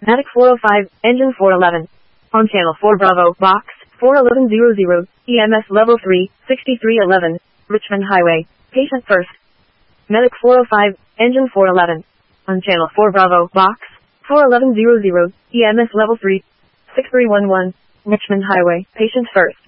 Medic 405, Engine 411. On Channel 4 Bravo, Box 41100, EMS Level 3, 6311, Richmond Highway, patient first. Medic 405, Engine 411. On Channel 4 Bravo, Box 41100, EMS Level 3, 6311, Richmond Highway, patient first.